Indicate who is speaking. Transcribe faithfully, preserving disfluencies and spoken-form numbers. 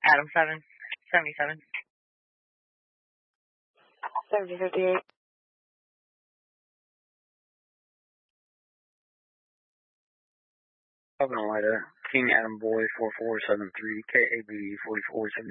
Speaker 1: Adam seven, seventy-seven.
Speaker 2: seventy fifty-eight.
Speaker 3: Open lighter, King Adam Boy four four seven three, K A B forty-four seventy.